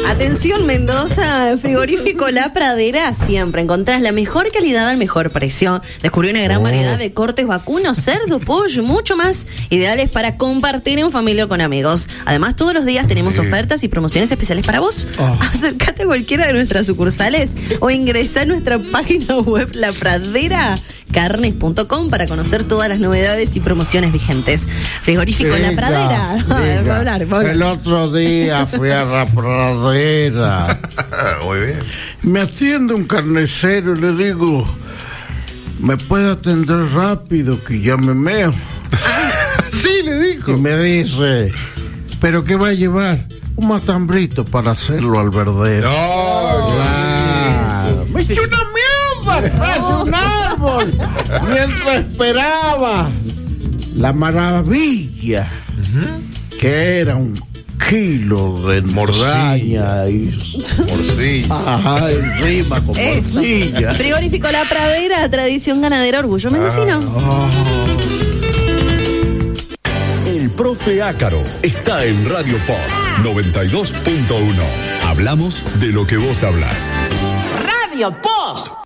Atención Mendoza, frigorífico La Pradera, siempre encontrás la mejor calidad al mejor precio. Descubrió una gran variedad de cortes vacunos, cerdo, pollo y mucho más, ideales para compartir en familia o con amigos. Además, todos los días tenemos ofertas y promociones especiales para vos. Acércate a cualquiera de nuestras sucursales o ingresá a nuestra página web lapraderacarnes.com para conocer todas las novedades y promociones vigentes. Frigorífico La Pradera. Va a hablar. El otro día fui a La Pradera. Muy bien. Me atiende un carnicero y le digo, ¿me puede atender rápido que ya me meo? Sí, le dijo. Y me dice, ¿pero qué va a llevar? Un matambrito para hacerlo al verdero. Claro. Me echó una mierda tras un árbol mientras esperaba la maravilla que era un kilo de morcilla y morcilla. Ajá, y rima con morcilla. Frigorífico La Pradera, tradición ganadera, orgullo mendocino. El profe Ácaro está en Radio Post 92.1. Hablamos de lo que vos hablás. Radio Post.